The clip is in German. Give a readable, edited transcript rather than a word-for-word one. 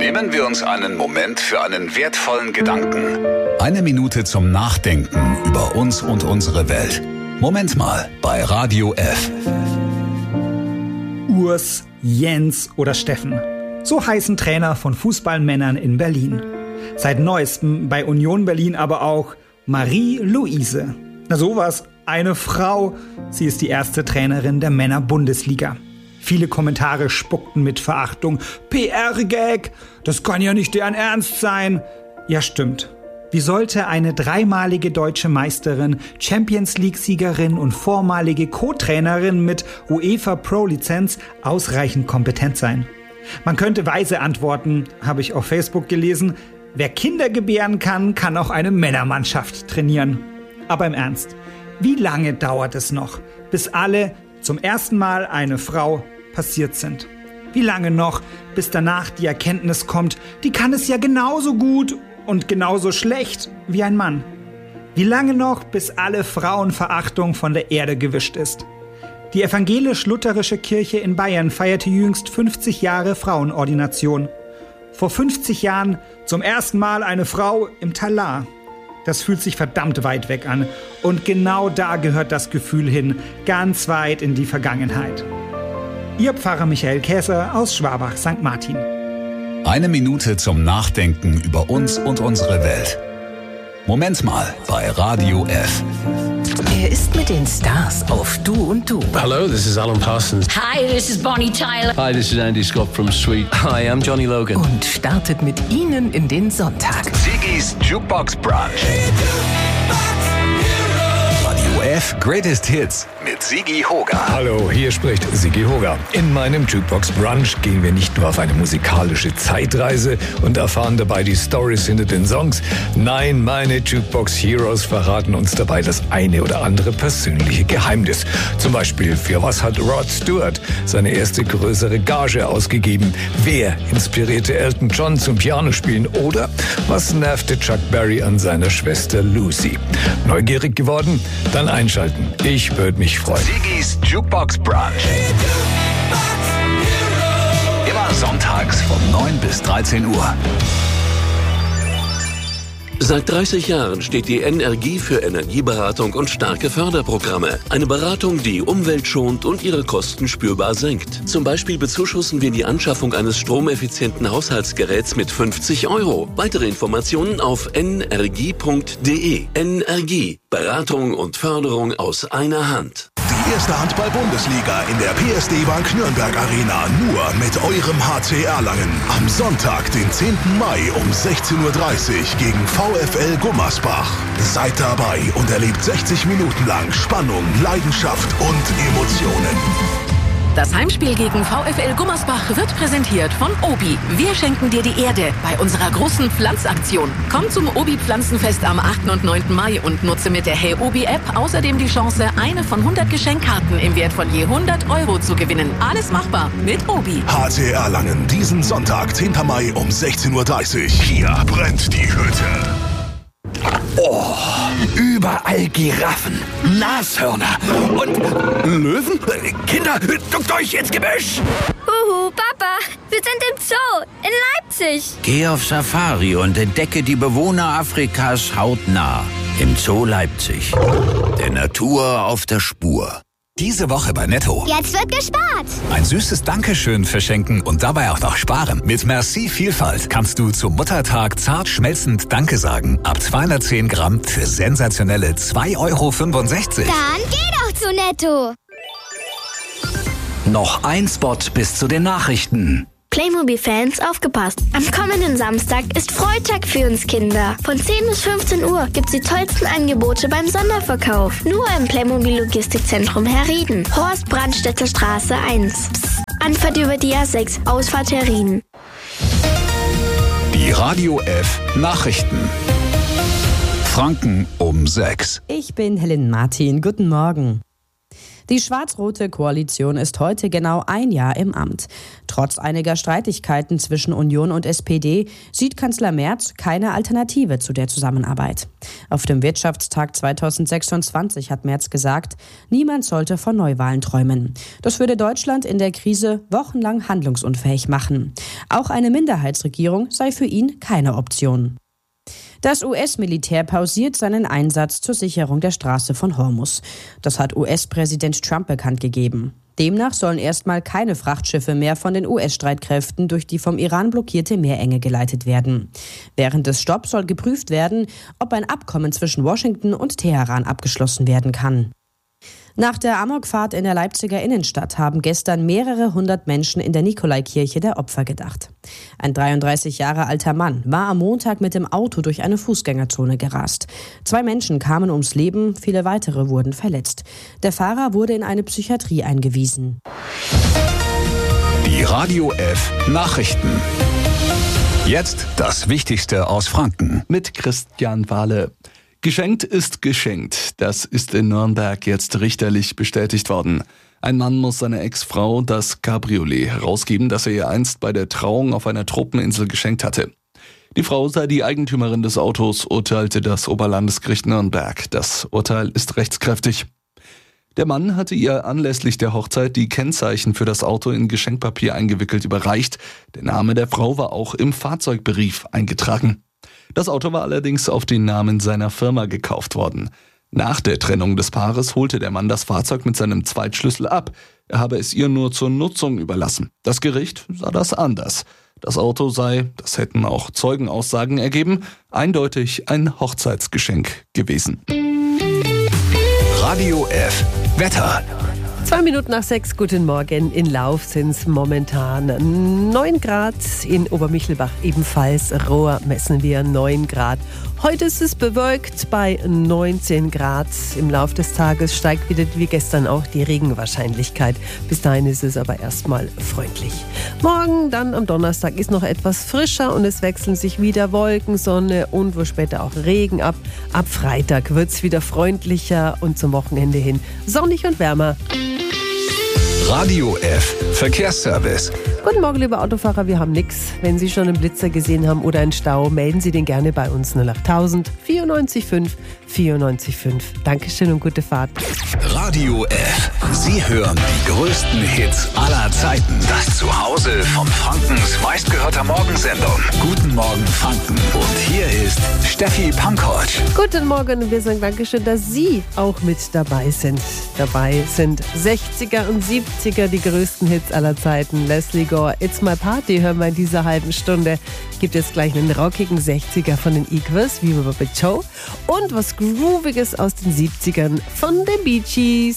Nehmen wir uns einen Moment für einen wertvollen Gedanken. Eine Minute zum Nachdenken über uns und unsere Welt. Moment mal bei Radio F. Urs, Jens oder Steffen. So heißen Trainer von Fußballmännern in Berlin. Seit neuestem bei Union Berlin aber auch Marie-Louise. Na sowas, eine Frau. Sie ist die erste Trainerin der Männer-Bundesliga. Viele Kommentare spuckten mit Verachtung. PR-Gag, das kann ja nicht deren Ernst sein. Ja, stimmt. Wie sollte eine dreimalige deutsche Meisterin, Champions-League-Siegerin und vormalige Co-Trainerin mit UEFA-Pro-Lizenz ausreichend kompetent sein? Man könnte weise antworten, habe ich auf Facebook gelesen. Wer Kinder gebären kann, kann auch eine Männermannschaft trainieren. Aber im Ernst, wie lange dauert es noch, bis alle zum ersten Mal eine Frau passiert sind? Wie lange noch, bis danach die Erkenntnis kommt, die kann es ja genauso gut und genauso schlecht wie ein Mann? Wie lange noch, bis alle Frauenverachtung von der Erde gewischt ist? Die evangelisch-lutherische Kirche in Bayern feierte jüngst 50 Jahre Frauenordination. Vor 50 Jahren zum ersten Mal eine Frau im Talar. Das fühlt sich verdammt weit weg an. Und genau da gehört das Gefühl hin, ganz weit in die Vergangenheit. Ihr Pfarrer Michael Käser aus Schwabach, St. Martin. Eine Minute zum Nachdenken über uns und unsere Welt. Moment mal bei Radio F. Er ist mit den Stars auf Du und Du. Hello, this is Alan Parsons. Hi, this is Bonnie Tyler. Hi, this is Andy Scott from Sweet. Hi, I'm Johnny Logan. Und startet mit Ihnen in den Sonntag. Sigis Jukebox Brunch. Radio F Greatest Hits mit Sigi Hoga. Hallo, hier spricht Sigi Hoga. In meinem Jukebox Brunch gehen wir nicht nur auf eine musikalische Zeitreise und erfahren dabei die Stories hinter den Songs. Nein, meine Jukebox Heroes verraten uns dabei das eine oder andere persönliche Geheimnis. Zum Beispiel, für was hat Rod Stewart seine erste größere Gage ausgegeben? Wer inspirierte Elton John zum Pianospielen? Oder was nervte Chuck Berry an seiner Schwester Lucy? Neugierig geworden? Dann einschalten. Ich würde mich freuen. Sigis Jukebox Brunch. Immer sonntags von 9 bis 13 Uhr. Seit 30 Jahren steht die NRGie für Energieberatung und starke Förderprogramme. Eine Beratung, die Umwelt schont und ihre Kosten spürbar senkt. Zum Beispiel bezuschussen wir die Anschaffung eines stromeffizienten Haushaltsgeräts mit 50 €. Weitere Informationen auf nrgie.de. NRGie. Beratung und Förderung aus einer Hand. Die erste Handball-Bundesliga in der PSD Bank Nürnberg Arena, nur mit eurem HC Erlangen. Am Sonntag, den 10. Mai um 16:30 Uhr gegen VfL Gummersbach. Seid dabei und erlebt 60 Minuten lang Spannung, Leidenschaft und Emotionen. Das Heimspiel gegen VfL Gummersbach wird präsentiert von Obi. Wir schenken dir die Erde bei unserer großen Pflanzaktion. Komm zum Obi-Pflanzenfest am 8. und 9. Mai und nutze mit der Hey Obi-App außerdem die Chance, eine von 100 Geschenkkarten im Wert von je 100 € zu gewinnen. Alles machbar mit Obi. HC Erlangen, diesen Sonntag, 10. Mai um 16:30 Uhr. Hier brennt die Hütte. Oh, überall Giraffen, Nashörner und Löwen. Kinder, duckt euch ins Gebüsch! Huhu, Papa, wir sind im Zoo in Leipzig. Geh auf Safari und entdecke die Bewohner Afrikas hautnah im Zoo Leipzig. Der Natur auf der Spur. Diese Woche bei Netto. Jetzt wird gespart. Ein süßes Dankeschön verschenken und dabei auch noch sparen. Mit Merci Vielfalt kannst du zum Muttertag zart schmelzend Danke sagen. Ab 210 Gramm für sensationelle 2,65 €. Dann geh doch zu Netto. Noch ein Spot bis zu den Nachrichten. Playmobil-Fans, aufgepasst! Am kommenden Samstag ist Freitag für uns Kinder. Von 10 bis 15 Uhr gibt's die tollsten Angebote beim Sonderverkauf. Nur im Playmobil-Logistikzentrum Herrieden. Horst Brandstätter Straße 1. Psst. Anfahrt über die A6, Ausfahrt Herrieden. Die Radio F Nachrichten. Franken um 6. Ich bin Helen Martin. Guten Morgen. Die schwarz-rote Koalition ist heute genau ein Jahr im Amt. Trotz einiger Streitigkeiten zwischen Union und SPD sieht Kanzler Merz keine Alternative zu der Zusammenarbeit. Auf dem Wirtschaftstag 2026 hat Merz gesagt, niemand sollte von Neuwahlen träumen. Das würde Deutschland in der Krise wochenlang handlungsunfähig machen. Auch eine Minderheitsregierung sei für ihn keine Option. Das US-Militär pausiert seinen Einsatz zur Sicherung der Straße von Hormuz. Das hat US-Präsident Trump bekannt gegeben. Demnach sollen erstmal keine Frachtschiffe mehr von den US-Streitkräften durch die vom Iran blockierte Meerenge geleitet werden. Während des Stopps soll geprüft werden, ob ein Abkommen zwischen Washington und Teheran abgeschlossen werden kann. Nach der Amokfahrt in der Leipziger Innenstadt haben gestern mehrere hundert Menschen in der Nikolaikirche der Opfer gedacht. Ein 33 Jahre alter Mann war am Montag mit dem Auto durch eine Fußgängerzone gerast. 2 Menschen kamen ums Leben, viele weitere wurden verletzt. Der Fahrer wurde in eine Psychiatrie eingewiesen. Die Radio F Nachrichten. Jetzt das Wichtigste aus Franken. Mit Christian Wahle. Geschenkt ist geschenkt. Das ist in Nürnberg jetzt richterlich bestätigt worden. Ein Mann muss seiner Ex-Frau das Cabriolet herausgeben, das er ihr einst bei der Trauung auf einer Tropeninsel geschenkt hatte. Die Frau sei die Eigentümerin des Autos, urteilte das Oberlandesgericht Nürnberg. Das Urteil ist rechtskräftig. Der Mann hatte ihr anlässlich der Hochzeit die Kennzeichen für das Auto in Geschenkpapier eingewickelt überreicht. Der Name der Frau war auch im Fahrzeugbrief eingetragen. Das Auto war allerdings auf den Namen seiner Firma gekauft worden. Nach der Trennung des Paares holte der Mann das Fahrzeug mit seinem Zweitschlüssel ab. Er habe es ihr nur zur Nutzung überlassen. Das Gericht sah das anders. Das Auto sei, das hätten auch Zeugenaussagen ergeben, eindeutig ein Hochzeitsgeschenk gewesen. Radio F Wetter. 2 Minuten nach 6, guten Morgen. In Lauf sind es momentan 9 Grad, in Obermichelbach ebenfalls. Rohr messen wir 9 Grad. Heute ist es bewölkt bei 19 Grad. Im Laufe des Tages steigt wieder wie gestern auch die Regenwahrscheinlichkeit. Bis dahin ist es aber erstmal freundlich. Morgen, dann am Donnerstag, ist noch etwas frischer und es wechseln sich wieder Wolken, Sonne und wo später auch Regen ab. Ab Freitag wird es wieder freundlicher und zum Wochenende hin sonnig und wärmer. Radio F Verkehrsservice. Guten Morgen, liebe Autofahrer, wir haben nichts. Wenn Sie schon einen Blitzer gesehen haben oder einen Stau, melden Sie den gerne bei uns 08000 94 5 94 5. Dankeschön und gute Fahrt. Radio F. Sie hören die größten Hits aller Zeiten. Das Zuhause von Frankens meistgehörter Morgensendung. Guten Morgen Franken. Und hier ist Steffi Pankovic. Guten Morgen und wir sagen Dankeschön, dass Sie auch mit dabei sind. Dabei sind 60er und 70er, die größten Hits aller Zeiten. Leslie Gore, It's My Party, hören wir in dieser halben Stunde. Gibt jetzt gleich einen rockigen 60er von den Equals, wie Viva with Joe. Und was Grooviges aus den 70ern von den Bee Gees.